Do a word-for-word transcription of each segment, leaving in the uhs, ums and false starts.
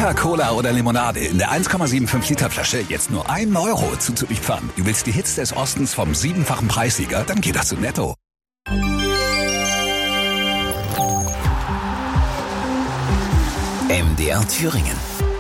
Wodka, Cola oder Limonade in der eins Komma fünfundsiebzig Liter Flasche jetzt nur ein Euro zuzuliefern. Du willst die Hits des Ostens vom siebenfachen Preissieger? Dann geht das zu Netto. M D R Thüringen.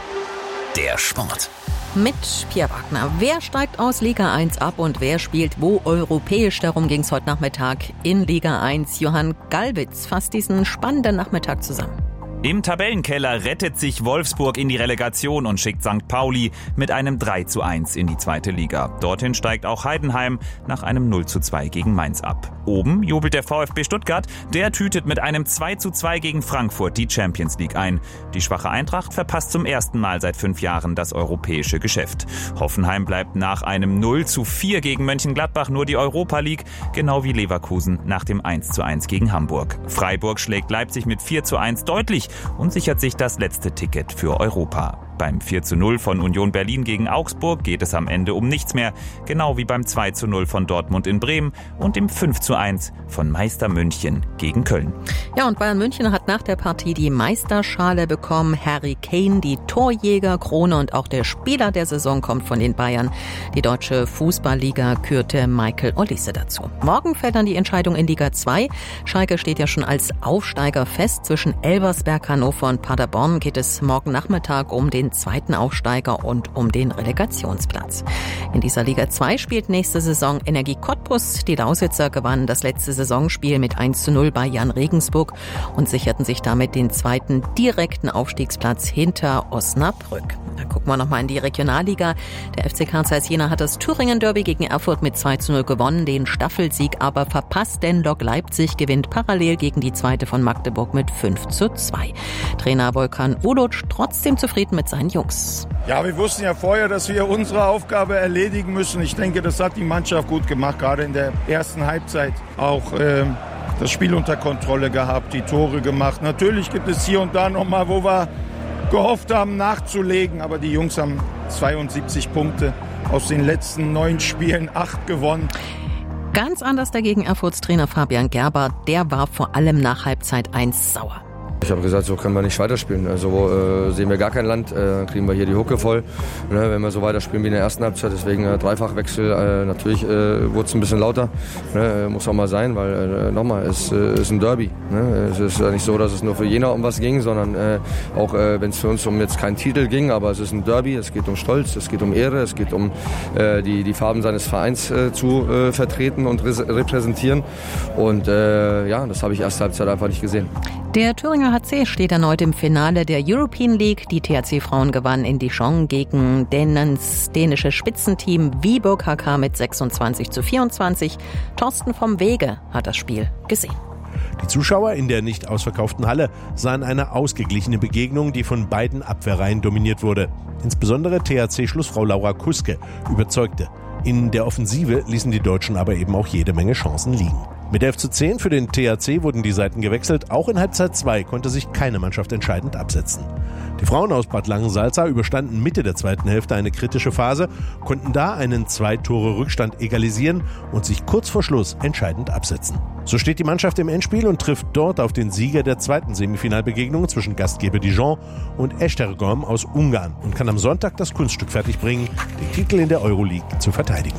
Der Sport. Mit Pia Wagner. Wer steigt aus Liga eins ab und wer spielt wo europäisch? Darum ging es heute Nachmittag in Liga eins. Johann Gallwitz fasst diesen spannenden Nachmittag zusammen. Im Tabellenkeller rettet sich Wolfsburg in die Relegation und schickt Sankt Pauli mit einem drei zu eins in die zweite Liga. Dorthin steigt auch Heidenheim nach einem null zu zwei gegen Mainz ab. Oben jubelt der VfB Stuttgart, der tütet mit einem zwei zu zwei gegen Frankfurt die Champions League ein. Die schwache Eintracht verpasst zum ersten Mal seit fünf Jahren das europäische Geschäft. Hoffenheim bleibt nach einem null zu vier gegen Mönchengladbach nur die Europa League, genau wie Leverkusen nach dem eins zu eins gegen Hamburg. Freiburg schlägt Leipzig mit vier zu eins deutlich und sichert sich das letzte Ticket für Europa. Beim vier zu null von Union Berlin gegen Augsburg geht es am Ende um nichts mehr, genau wie beim zwei zu null von Dortmund in Bremen und dem fünf zu eins von Meister München gegen Köln. Ja, und Bayern München hat nach der Partie die Meisterschale bekommen. Harry Kane, die Torjägerkrone und auch der Spieler der Saison kommt von den Bayern. Die deutsche Fußballliga kürte Michael Olise dazu. Morgen fällt dann die Entscheidung in Liga zwei. Schalke steht ja schon als Aufsteiger fest. Zwischen Elversberg, Hannover und Paderborn geht es morgen Nachmittag um den zweiten Aufsteiger und um den Relegationsplatz. In dieser Liga zwei spielt nächste Saison Energie Cottbus. Die Lausitzer gewannen das letzte Saisonspiel mit eins zu null bei Jan Regensburg und sicherten sich damit den zweiten direkten Aufstiegsplatz hinter Osnabrück. Da gucken wir nochmal in die Regionalliga. Der F C Karl Zeiss Jena hat das Thüringen-Derby gegen Erfurt mit zwei zu null gewonnen, den Staffelsieg aber verpasst, denn Lok Leipzig gewinnt parallel gegen die zweite von Magdeburg mit fünf zu zwei. Trainer Volkan Uluc trotzdem zufrieden mit seinen Jungs. Ja, wir wussten ja vorher, dass wir unsere Aufgabe erledigen müssen. Ich denke, das hat die Mannschaft gut gemacht, gerade in der ersten Halbzeit. Auch äh, das Spiel unter Kontrolle gehabt, die Tore gemacht. Natürlich gibt es hier und da nochmal, wo wir gehofft haben, nachzulegen. Aber die Jungs haben zweiundsiebzig Punkte aus den letzten neun Spielen, acht gewonnen. Ganz anders dagegen Erfurts Trainer Fabian Gerber. Der war vor allem nach Halbzeit eins sauer. Ich habe gesagt, so können wir nicht weiterspielen. Also äh, sehen wir gar kein Land, äh, kriegen wir hier die Hucke voll, ne, wenn wir so weiterspielen wie in der ersten Halbzeit. Deswegen äh, Dreifachwechsel, äh, natürlich äh, wurde es ein bisschen lauter, ne, muss auch mal sein, weil äh, nochmal, es äh, ist ein Derby. Ne? Es ist ja nicht so, dass es nur für Jena um was ging, sondern äh, auch äh, wenn es für uns um jetzt keinen Titel ging, aber es ist ein Derby, es geht um Stolz, es geht um Ehre, es geht um äh, die, die Farben seines Vereins äh, zu äh, vertreten und re- repräsentieren. Und äh, ja, das habe ich erste Halbzeit einfach nicht gesehen. Der Thüringer H C steht erneut im Finale der European League. Die T H C-Frauen gewannen in Dijon gegen das dänische Spitzenteam Viborg H K mit sechsundzwanzig zu vierundzwanzig. Thorsten vom Wege hat das Spiel gesehen. Die Zuschauer in der nicht ausverkauften Halle sahen eine ausgeglichene Begegnung, die von beiden Abwehrreihen dominiert wurde. Insbesondere T H C-Schlussfrau Laura Kuske überzeugte. In der Offensive ließen die Deutschen aber eben auch jede Menge Chancen liegen. Mit elf zu zehn für den T H C wurden die Seiten gewechselt. Auch in Halbzeit zwei konnte sich keine Mannschaft entscheidend absetzen. Die Frauen aus Bad Langensalza überstanden Mitte der zweiten Hälfte eine kritische Phase, konnten da einen Zwei-Tore-Rückstand egalisieren und sich kurz vor Schluss entscheidend absetzen. So steht die Mannschaft im Endspiel und trifft dort auf den Sieger der zweiten Semifinalbegegnung zwischen Gastgeber Dijon und Esztergom aus Ungarn und kann am Sonntag das Kunststück fertigbringen, den Titel in der Euroleague zu verteidigen.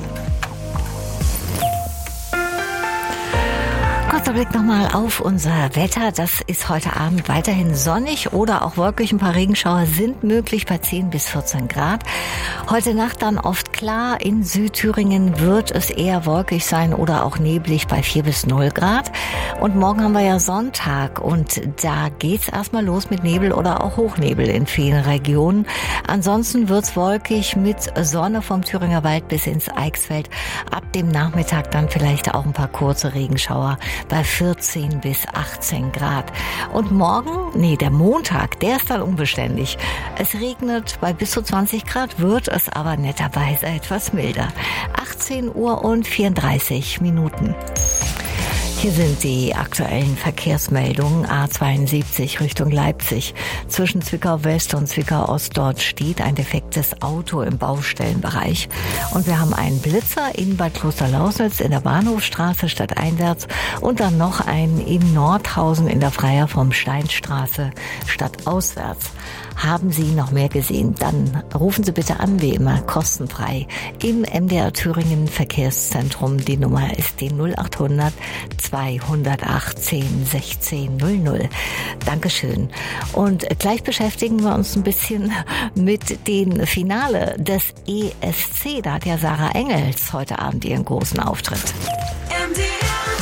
Kurzer Blick nochmal auf unser Wetter. Das ist heute Abend weiterhin sonnig oder auch wolkig. Ein paar Regenschauer sind möglich bei zehn bis vierzehn Grad. Heute Nacht dann oft klar. In Südthüringen wird es eher wolkig sein oder auch neblig bei vier bis null Grad. Und morgen haben wir ja Sonntag und da geht's erstmal los mit Nebel oder auch Hochnebel in vielen Regionen. Ansonsten wird's wolkig mit Sonne vom Thüringer Wald bis ins Eichsfeld. Ab dem Nachmittag dann vielleicht auch ein paar kurze Regenschauer bei vierzehn bis achtzehn Grad. Und morgen, nee, der Montag, der ist dann unbeständig. Es regnet bei bis zu zwanzig Grad, wird es aber netterweise etwas milder. achtzehn Uhr und vierunddreißig Minuten. Hier sind die aktuellen Verkehrsmeldungen. A zweiundsiebzig Richtung Leipzig. Zwischen Zwickau West und Zwickau Ost, dort steht ein defektes Auto im Baustellenbereich. Und wir haben einen Blitzer in Bad Klosterlausnitz in der Bahnhofstraße stadteinwärts und dann noch einen in Nordhausen in der Freier vom Steinstraße stadtauswärts. Haben Sie noch mehr gesehen? Dann rufen Sie bitte an, wie immer, kostenfrei im M D R Thüringen Verkehrszentrum. Die Nummer ist die null acht hundert zweihundertachtzehn sechzehn null null. Dankeschön. Und gleich beschäftigen wir uns ein bisschen mit dem Finale des E S C. Da hat ja Sarah Engels heute Abend ihren großen Auftritt. M D R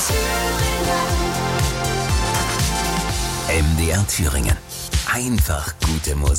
Thüringen. M D R Thüringen. Einfach gute Musik.